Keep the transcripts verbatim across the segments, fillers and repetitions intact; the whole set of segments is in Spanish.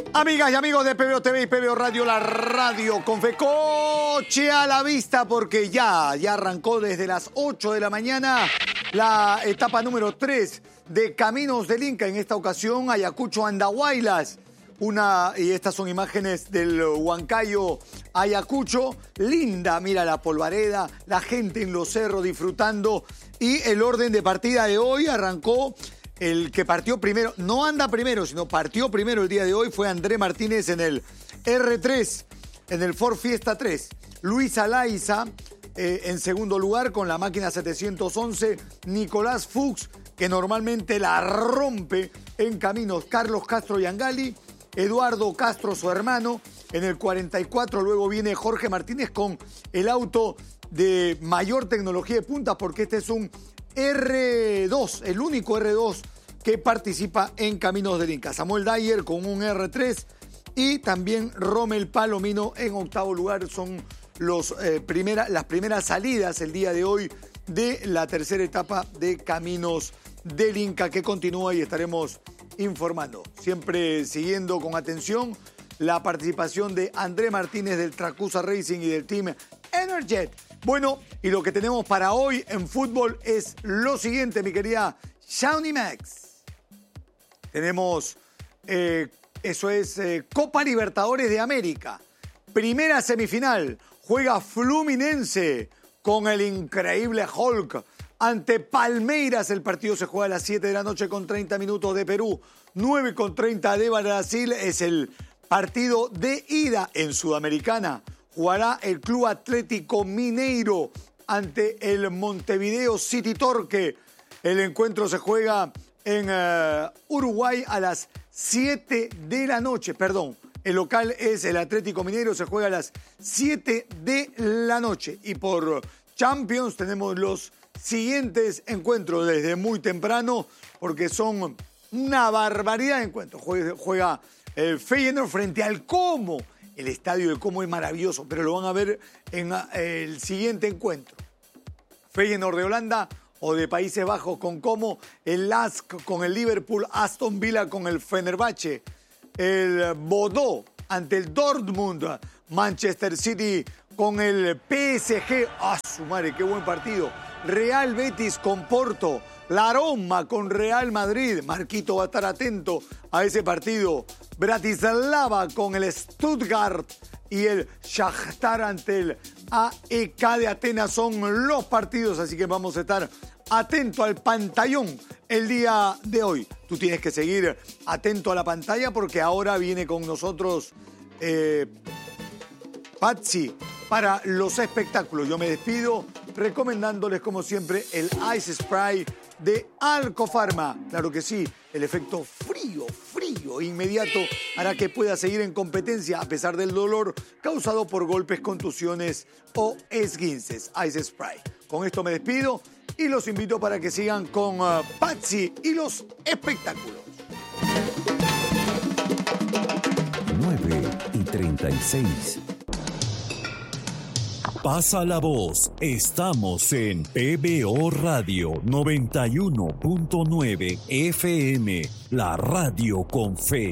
Amigas y amigos de P B O T V y P B O Radio, la radio con Fecoche a la vista, porque ya, ya arrancó desde las ocho de la mañana la etapa número tres de Caminos del Inca. En esta ocasión, Ayacucho Andahuaylas. Una, y estas son imágenes del Huancayo Ayacucho. Linda, mira la polvareda, la gente en los cerros disfrutando. Y el orden de partida de hoy arrancó. El que partió primero, no anda primero, sino partió primero el día de hoy, fue André Martínez en el R tres, en el Ford Fiesta tres. Luis Alaiza eh, en segundo lugar con la máquina setecientos once. Nicolás Fuchs, que normalmente la rompe en caminos. Carlos Castro Yangali. Eduardo Castro, su hermano, en el cuarenta y cuatro. Luego viene Jorge Martínez con el auto de mayor tecnología de punta, porque este es un R dos, el único R dos que participa en Caminos del Inca. Samuel Dyer con un R tres y también Rommel Palomino en octavo lugar. Son los, eh, primera, las primeras salidas el día de hoy de la tercera etapa de Caminos del Inca, que continúa y estaremos informando. Siempre siguiendo con atención la participación de André Martínez del Tracusa Racing y del Team Energet. Bueno, y lo que tenemos para hoy en fútbol es lo siguiente, mi querida Shawnee Max. Tenemos, eh, eso es eh, Copa Libertadores de América. Primera semifinal, juega Fluminense con el increíble Hulk ante Palmeiras. El partido se juega a las siete de la noche con treinta minutos de Perú, nueve con treinta de Brasil. Es el partido de ida en Sudamericana. Jugará el Club Atlético Mineiro ante el Montevideo City Torque. El encuentro se juega en uh, Uruguay a las siete de la noche. Perdón, el local es el Atlético Mineiro, se juega a las siete de la noche. Y por Champions tenemos los siguientes encuentros desde muy temprano, porque son una barbaridad de encuentros. Juega, juega el Feyenoord frente al Como. El estadio de Como es maravilloso, pero lo van a ver en el siguiente encuentro. Feyenoord de Holanda o de Países Bajos con Como, el L A S K con el Liverpool, Aston Villa con el Fenerbahce, el Bordeaux ante el Dortmund, Manchester City con el P S G. ¡Ah, su madre, qué buen partido! Real Betis con Porto, la Roma con Real Madrid. Marquito va a estar atento a ese partido. Bratislava con el Stuttgart y el Shakhtar ante el A E K de Atenas son los partidos, así que vamos a estar atentos al pantallón el día de hoy. Tú tienes que seguir atento a la pantalla porque ahora viene con nosotros eh, Patsy para los espectáculos. Yo me despido recomendándoles como siempre el Ice Spray de Alcofarma. Claro que sí, el efecto frío, frío inmediato hará que pueda seguir en competencia a pesar del dolor causado por golpes, contusiones o esguinces. Ice Spray. Con esto me despido y los invito para que sigan con uh, Patsy y los espectáculos. nueve y treinta y seis. Pasa la voz, estamos en P B O Radio noventa y uno punto nueve F M, la radio con fe.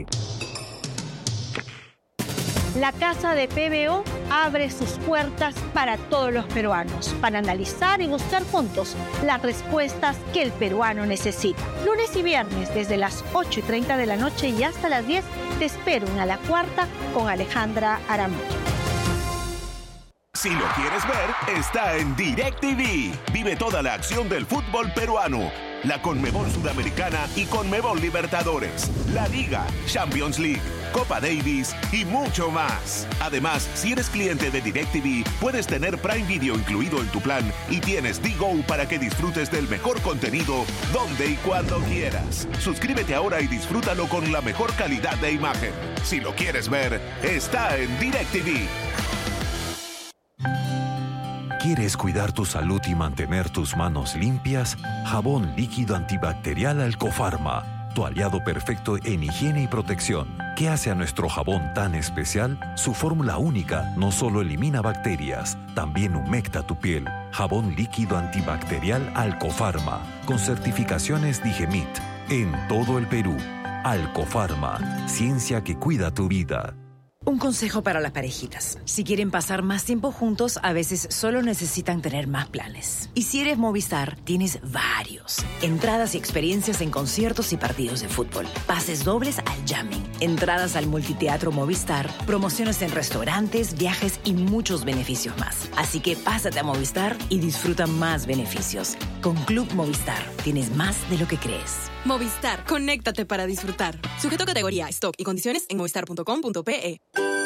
La Casa de P B O abre sus puertas para todos los peruanos, para analizar y buscar juntos las respuestas que el peruano necesita. Lunes y viernes desde las ocho y treinta de la noche y hasta las diez te espero en A la Cuarta con Alejandra Aramayo. Si lo quieres ver, está en DirecTV. Vive toda la acción del fútbol peruano. La Conmebol Sudamericana y Conmebol Libertadores. La Liga, Champions League, Copa Davis y mucho más. Además, si eres cliente de DirecTV, puedes tener Prime Video incluido en tu plan y tienes D-Go para que disfrutes del mejor contenido donde y cuando quieras. Suscríbete ahora y disfrútalo con la mejor calidad de imagen. Si lo quieres ver, está en DirecTV. ¿Quieres cuidar tu salud y mantener tus manos limpias? Jabón líquido antibacterial Alcofarma, tu aliado perfecto en higiene y protección. ¿Qué hace a nuestro jabón tan especial? Su fórmula única no solo elimina bacterias, también humecta tu piel. Jabón líquido antibacterial Alcofarma, con certificaciones Digemit, en todo el Perú. Alcofarma, ciencia que cuida tu vida. Un consejo para las parejitas. Si quieren pasar más tiempo juntos, a veces solo necesitan tener más planes. Y si eres Movistar, tienes varios. Entradas y experiencias en conciertos y partidos de fútbol. Pases dobles al jamming. Entradas al multiteatro Movistar. Promociones en restaurantes, viajes y muchos beneficios más. Así que pásate a Movistar y disfruta más beneficios. Con Club Movistar, tienes más de lo que crees. Movistar, conéctate para disfrutar. Sujeto a categoría, stock y condiciones en movistar punto com punto pe.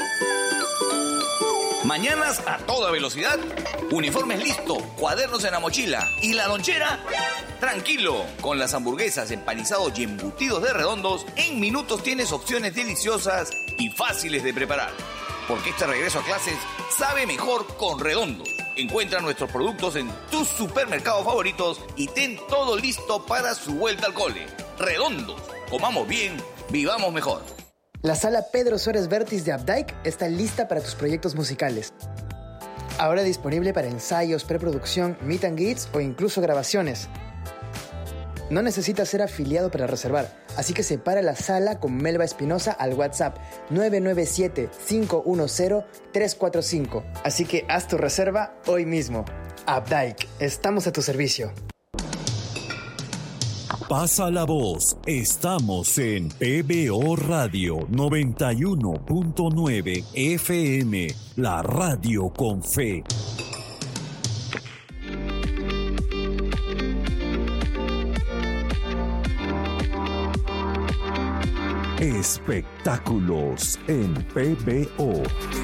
Mañanas a toda velocidad, uniformes listo, cuadernos en la mochila y la lonchera. Tranquilo, con las hamburguesas, empanizados y embutidos de Redondos, en minutos tienes opciones deliciosas y fáciles de preparar. Porque este regreso a clases sabe mejor con Redondos. Encuentra nuestros productos en tus supermercados favoritos y ten todo listo para su vuelta al cole. Redondos, comamos bien, vivamos mejor. La sala Pedro Suárez Vértiz de Updike está lista para tus proyectos musicales. Ahora disponible para ensayos, preproducción, meet and greets o incluso grabaciones. No necesitas ser afiliado para reservar, así que separa la sala con Melba Espinosa al WhatsApp nueve nueve siete, cinco uno cero, tres cuatro cinco. Así que haz tu reserva hoy mismo. Updike, estamos a tu servicio. Pasa la voz, estamos en P B O Radio noventa y uno punto nueve F M, la radio con fe. Espectáculos en P B O.